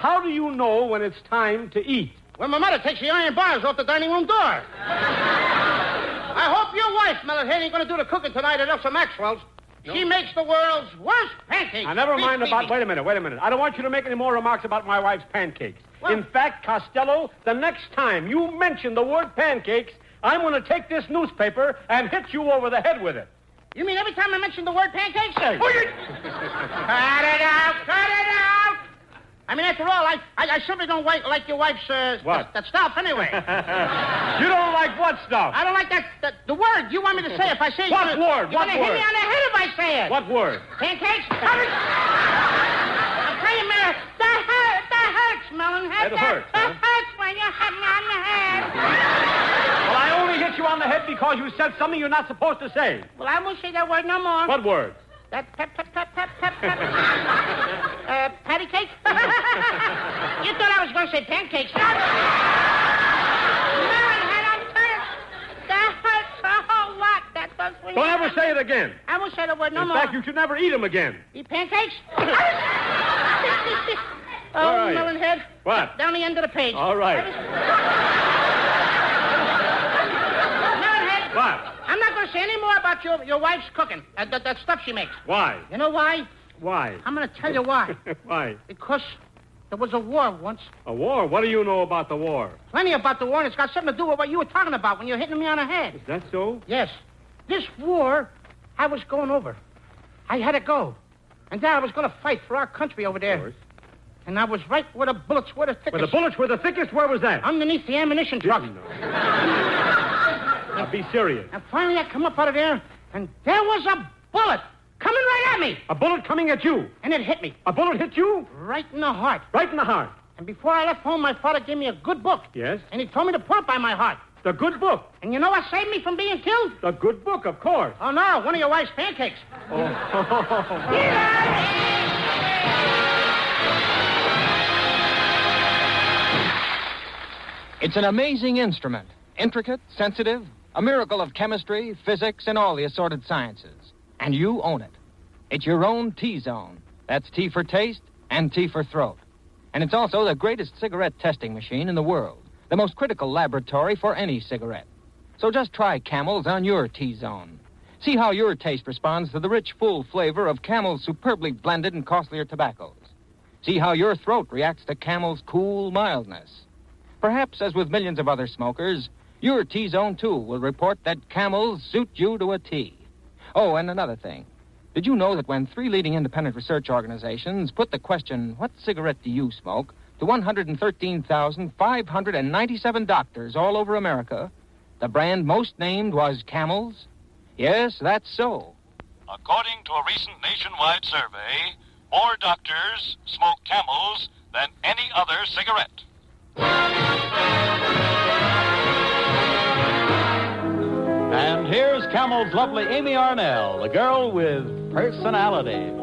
How do you know when it's time to eat? When my mother takes the iron bars off the dining room door. I hope your wife, Melonhead, ain't going to do the cooking tonight at Elsa Maxwell's. No. She makes the world's worst pancakes. Now, never mind about... Wait a minute. I don't want you to make any more remarks about my wife's pancakes. Well, in fact, Costello, the next time you mention the word pancakes, I'm going to take this newspaper and hit you over the head with it. You mean every time I mention the word pancakes? Hey. Cut it out! Cut it out! I mean, after all, I simply don't like your wife's, what? That stuff, anyway. You don't like what stuff? I don't like the word you want me to say if I say it. What word? You're going to hit me on the head if I say it. What word? Pancakes? I'll tell you, Mary, that hurts, Melonhead. It hurts, That hurts when you hit me on the head. Well, I only hit you on the head because you said something you're not supposed to say. Well, I won't say that word no more. What word? That patty cake? You thought I was going to say pancakes. Melonhead, I'm tired. That hurts a whole lot. That does. Don't ever say it again. I won't say the word no more. In fact, you should never eat them again. Eat pancakes? Where are you? Melonhead. What? Down the end of the page. All right. Melonhead. What? I'm not going to say any more about your wife's cooking. That stuff she makes. Why? You know why? Why? I'm going to tell you why. Why? Because there was a war once. A war? What do you know about the war? Plenty about the war, and it's got something to do with what you were talking about when you were hitting me on the head. Is that so? Yes. This war, I was going over. I had to go. And then I was going to fight for our country over there. Of course. And I was right where the bullets were the thickest. Where the bullets were the thickest? Where was that? Underneath the ammunition truck. No. Now, be serious. And finally I come up out of there, and there was a bullet coming right at me. A bullet coming at you? And it hit me. A bullet hit you? Right in the heart. Right in the heart. And before I left home, my father gave me a good book. Yes? And he told me to put it by my heart. The good book? And you know what saved me from being killed? The good book, of course. Oh, no, one of your wife's pancakes. Oh. It's an amazing instrument. Intricate, sensitive, a miracle of chemistry, physics, and all the assorted sciences. And you own it. It's your own T-Zone. That's T for taste and T for throat. And it's also the greatest cigarette testing machine in the world. The most critical laboratory for any cigarette. So just try Camels on your T-Zone. See how your taste responds to the rich, full flavor of Camel's superbly blended and costlier tobaccos. See how your throat reacts to Camel's cool mildness. Perhaps, as with millions of other smokers, your T-Zone, too, will report that Camels suit you to a T. Oh, and another thing. Did you know that when 3 leading independent research organizations put the question, what cigarette do you smoke, to 113,597 doctors all over America, the brand most named was Camels? Yes, that's so. According to a recent nationwide survey, more doctors smoke Camels than any other cigarette. And here's Camel's lovely Amy Arnell, the girl with personality.